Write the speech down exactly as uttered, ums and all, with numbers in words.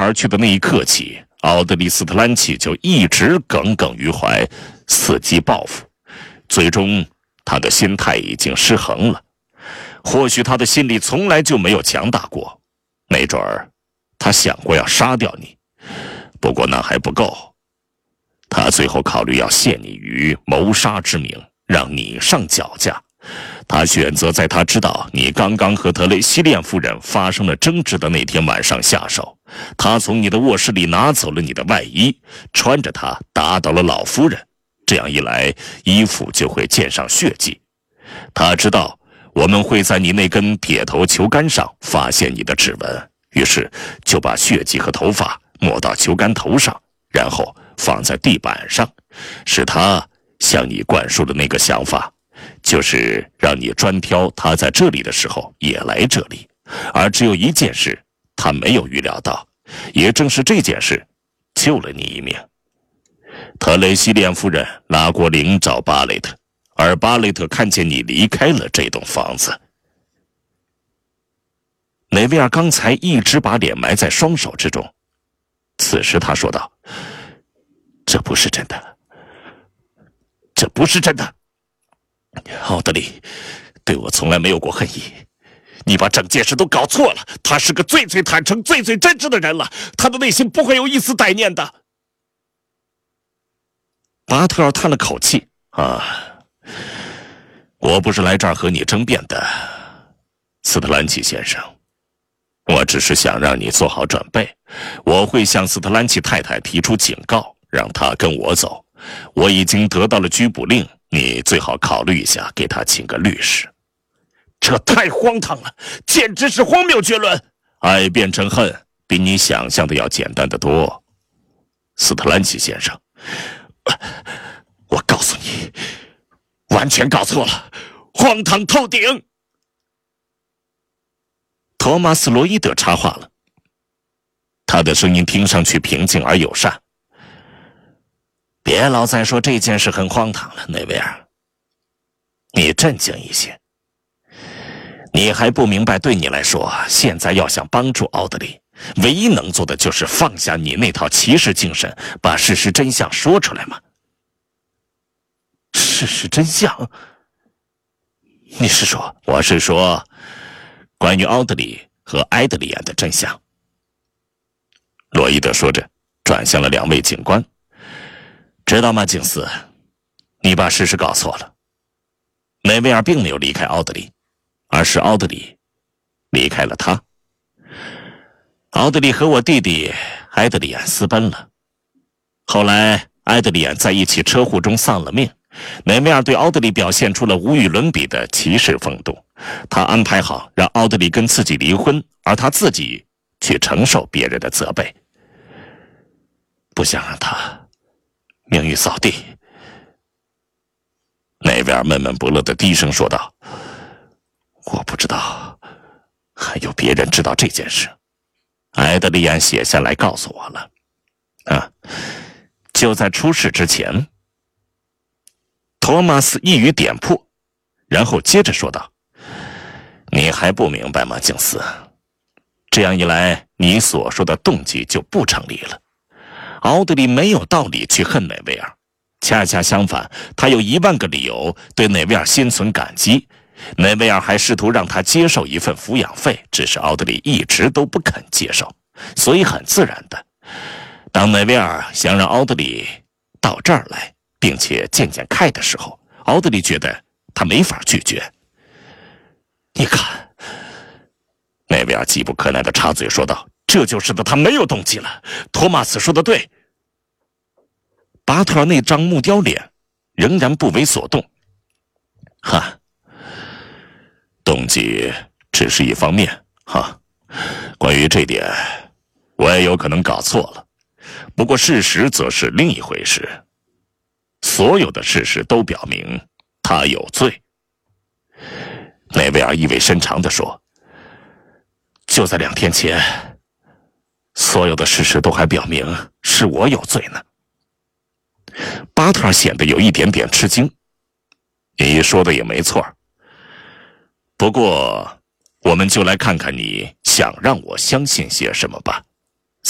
而去的那一刻起，奥德里·斯特兰奇就一直耿耿于怀，伺机报复。最终他的心态已经失衡了，或许他的心里从来就没有强大过，没准儿他想过要杀掉你，不过那还不够。他最后考虑要陷你于谋杀之名，让你上绞架。他选择在他知道你刚刚和特雷西莲夫人发生了争执的那天晚上下手。他从你的卧室里拿走了你的外衣，穿着它打倒了老夫人，这样一来衣服就会溅上血迹。他知道我们会在你那根铁头球杆上发现你的指纹，于是就把血迹和头发抹到球杆头上，然后放在地板上。是他向你灌输的那个想法，就是让你专挑他在这里的时候也来这里。而只有一件事他没有预料到，也正是这件事救了你一命。特雷西莲夫人拉过铃找巴雷特，而巴雷特看见你离开了这栋房子。雷维尔刚才一直把脸埋在双手之中，此时他说道：这不是真的，这不是真的。奥德里对我从来没有过恨意，你把整件事都搞错了。他是个最最坦诚、最最真挚的人了，他的内心不会有一丝歹念的。巴特尔叹了口气：啊，我不是来这儿和你争辩的，斯特兰奇先生，我只是想让你做好准备。我会向斯特兰奇太太提出警告，让她跟我走。我已经得到了拘捕令，你最好考虑一下，给他请个律师。这太荒唐了，简直是荒谬绝伦。爱变成恨，比你想象的要简单得多。斯特兰奇先生，我告诉你，完全搞错了，荒唐透顶。托马斯·罗伊德插话了，他的声音听上去平静而友善。别老再说这件事很荒唐了，内维尔，你镇静一些。你还不明白，对你来说，现在要想帮助奥德里，唯一能做的就是放下你那套骑士精神，把事实真相说出来吗？事实真相？你是说？我是说，关于奥德里和埃德里安的真相。洛伊德说着，转向了两位警官。知道吗，警司？你把事实搞错了。内维尔并没有离开奥德里，而是奥德里离开了他。奥德里和我弟弟埃德里安私奔了，后来埃德里安在一起车祸中丧了命。内维尔对奥德里表现出了无与伦比的骑士风度，他安排好让奥德里跟自己离婚，而他自己去承受别人的责备，不想让他命运扫地。内维尔闷闷不乐的低声说道：我不知道还有别人知道这件事，埃德里安写下来告诉我了。啊，就在出事之前。托马斯一语点破，然后接着说道：你还不明白吗，警司？这样一来，你所说的动机就不成立了。奥德里没有道理去恨内维尔，恰恰相反，他有一万个理由对内维尔心存感激。内维尔还试图让他接受一份抚养费，只是奥德里一直都不肯接受。所以很自然的，当内维尔想让奥德里到这儿来并且见见凯的时候，奥德里觉得他没法拒绝。你看，内维尔急不可耐地插嘴说道，这就使得他没有动机了。托马斯说的对。巴特尔那张木雕脸仍然不为所动。哈，动机只是一方面，哈，关于这点我也有可能搞错了，不过事实则是另一回事。所有的事实都表明他有罪。内维尔意味深长地说，就在两天前，所有的事实都还表明是我有罪呢。巴特尔显得有一点点吃惊。你说的也没错，不过我们就来看看你想让我相信些什么吧。